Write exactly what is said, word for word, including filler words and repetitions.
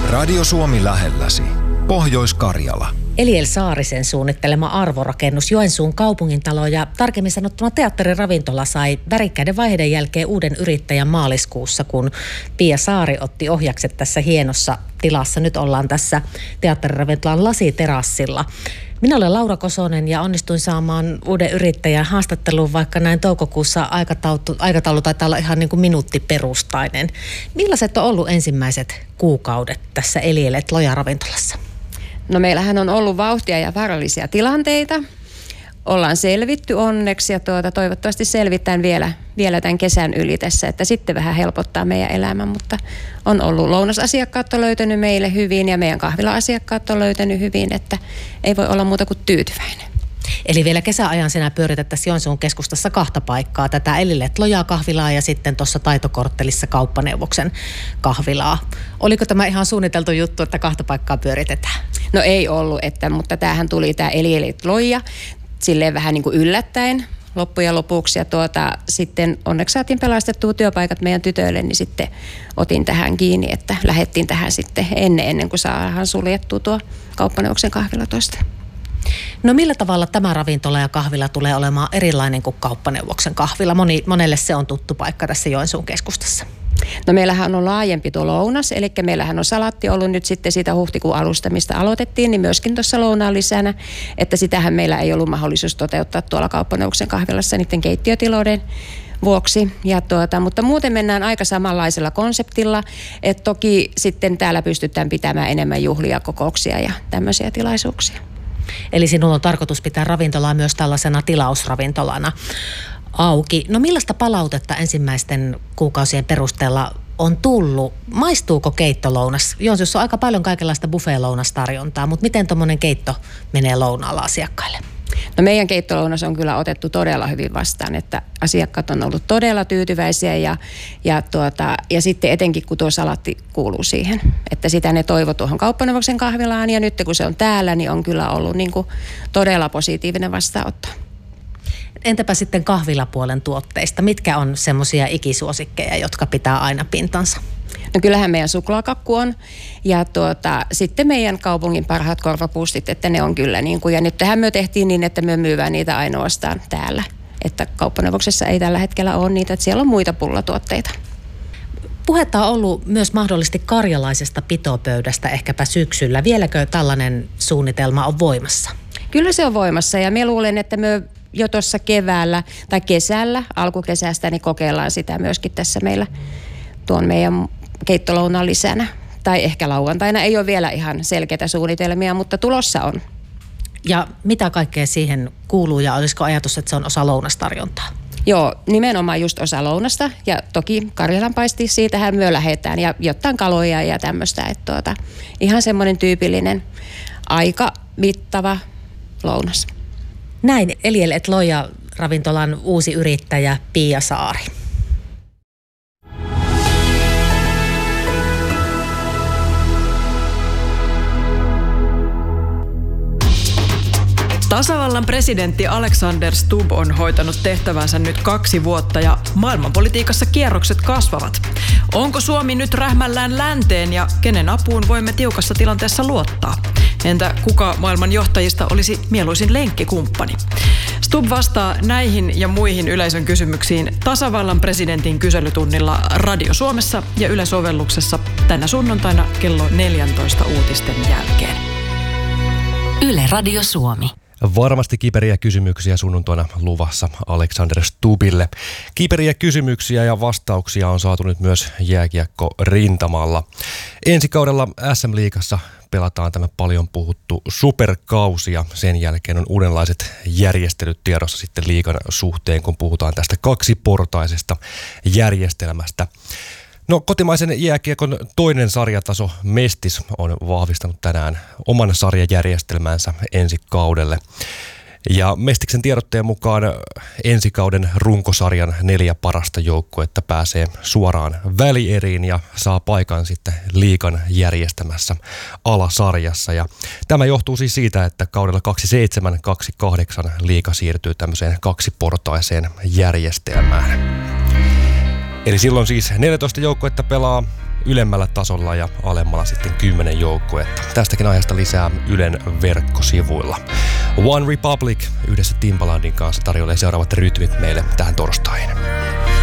Radio Suomi lähelläsi. Pohjois-Karjala. Eliel Saarisen suunnittelema arvorakennus Joensuun kaupungintalo ja tarkemmin sanottuna teatteriravintola sai värikkäiden vaiheiden jälkeen uuden yrittäjän maaliskuussa, kun Pia Saari otti ohjakset tässä hienossa tilassa. Nyt ollaan tässä teatteriravintolan lasiterassilla. Minä olen Laura Kosonen ja onnistuin saamaan uuden yrittäjän haastatteluun, vaikka näin toukokuussa aikataulu, aikataulu taitaa olla ihan niin kuin minuuttiperustainen. Millaiset on ollut ensimmäiset kuukaudet tässä Eliel et Loja ravintolassa? No meillähän on ollut vauhtia ja vaarallisia tilanteita. Ollaan selvitty onneksi ja tuota, toivottavasti selvitään vielä, vielä tämän kesän yli tässä, että sitten vähän helpottaa meidän elämän, mutta on ollut lounasasiakkaat on löytänyt meille hyvin ja meidän kahvila-asiakkaat on löytänyt hyvin, että ei voi olla muuta kuin tyytyväinen. Eli vielä kesäajan sinä pyöritettäisiin Joensuun keskustassa kahta paikkaa, tätä Eliel et Loja kahvilaa ja sitten tuossa Taitokorttelissa kauppaneuvoksen kahvilaa. Oliko tämä ihan suunniteltu juttu, että kahta paikkaa pyöritetään? No ei ollut, että, mutta tämähän tuli tämä Eliel et Loja silleen vähän niin kuin yllättäen loppujen lopuksi ja tuota, sitten onneksi saatiin pelastettua työpaikat meidän tytöille, niin sitten otin tähän kiinni, että lähdettiin tähän sitten ennen, ennen kuin saadaan suljettua tuo kauppaneuvoksen kahvila tuosta. No millä tavalla tämä ravintola ja kahvila tulee olemaan erilainen kuin kauppaneuvoksen kahvila? Moni, monelle se on tuttu paikka tässä Joensuun keskustassa. No meillähän on laajempi tuo lounas, eli meillähän on salatti ollut nyt sitten siitä huhtikuun alusta, mistä aloitettiin, niin myöskin tuossa lounaan lisänä, että sitähän meillä ei ollut mahdollisuus toteuttaa tuolla kauppaneuvoksen kahvilassa niiden keittiötiloiden vuoksi. Ja tuota, mutta muuten mennään aika samanlaisella konseptilla, että toki sitten täällä pystytään pitämään enemmän juhlia, kokouksia ja tämmöisiä tilaisuuksia. Eli sinulla on tarkoitus pitää ravintolaa myös tällaisena tilausravintolana auki. No millaista palautetta ensimmäisten kuukausien perusteella on tullut? Maistuuko keittolounas? Joensuussa on aika paljon kaikenlaista buffet-lounastarjontaa, mutta miten tuommoinen keitto menee lounaalla asiakkaille? No meidän keittolounas on kyllä otettu todella hyvin vastaan, että asiakkaat on ollut todella tyytyväisiä ja, ja, tuota, ja sitten etenkin kun tuo salatti kuuluu siihen, että sitä ne toivo tuohon kauppaneuvoksen kahvilaan ja nyt kun se on täällä, niin on kyllä ollut niin kuin todella positiivinen vastaanotto. Entäpä sitten kahvilapuolen tuotteista? Mitkä on semmoisia ikisuosikkeja, jotka pitää aina pintansa? No kyllähän meidän suklaakakku on ja tuota, sitten meidän kaupungin parhaat korvapustit, että ne on kyllä niin kuin, ja nyt tähän me tehtiin niin, että me myyvään niitä ainoastaan täällä, että kauppaneuvoksessa ei tällä hetkellä ole niitä, että siellä on muita pullatuotteita. Puhetta on ollut myös mahdollisesti karjalaisesta pitopöydästä ehkäpä syksyllä. Vieläkö tällainen suunnitelma on voimassa? Kyllä se on voimassa ja me luulen, että me jo tuossa keväällä tai kesällä, alkukesästä, niin kokeillaan sitä myöskin tässä meillä tuon meidän keittolounaan lisänä. Tai ehkä lauantaina ei ole vielä ihan selkeitä suunnitelmia, mutta tulossa on. Ja mitä kaikkea siihen kuuluu ja olisiko ajatus, että se on osa lounastarjontaa? Joo, nimenomaan just osa lounasta ja toki karjalanpaisti, siitähän me lähdetään ja jotain kaloja ja tämmöistä. Että tuota, ihan semmoinen tyypillinen aika mittava lounas. Näin Eliel et Loja ravintolan uusi yrittäjä Pia Saari. Tasavallan presidentti Alexander Stubb on hoitanut tehtävänsä nyt kaksi vuotta ja maailmanpolitiikassa kierrokset kasvavat. Onko Suomi nyt rähmällään länteen ja kenen apuun voimme tiukassa tilanteessa luottaa? Entä kuka maailman johtajista olisi mieluisin lenkkikumppani? Stubb vastaa näihin ja muihin yleisön kysymyksiin tasavallan presidentin kyselytunnilla Radio Suomessa ja Yle-sovelluksessa tänä sunnuntaina kello neljätoista uutisten jälkeen. Yle Radio Suomi. Varmasti kiperiä kysymyksiä sunnuntaina luvassa Alexander Stubbille. Kiperiä kysymyksiä ja vastauksia on saatu nyt myös jääkiekko-rintamalla. Ensi kaudella äs äm-liigassa pelataan tämä paljon puhuttu superkausi ja sen jälkeen on uudenlaiset järjestelyt tiedossa sitten liigan suhteen, kun puhutaan tästä kaksiportaisesta järjestelmästä. No kotimaisen jääkiekon toinen sarjataso Mestis on vahvistanut tänään oman sarjajärjestelmänsä ensi kaudelle. Ja Mestiksen tiedotteen mukaan ensi kauden runkosarjan neljä parasta joukkuetta pääsee suoraan välieriin ja saa paikan sitten liigan järjestämässä alasarjassa. Ja tämä johtuu siis siitä, että kaudella kaksikymmentäseitsemän kaksikymmentäkahdeksan liiga siirtyy tämmöiseen kaksiportaiseen järjestelmään. Eli silloin siis neljätoista joukkuetta pelaa ylemmällä tasolla ja alemmalla sitten kymmenen joukkuetta. Tästäkin aiheesta lisää Ylen verkkosivuilla. One Republic yhdessä Timbalandin kanssa tarjoilee seuraavat rytmit meille tähän torstaihin.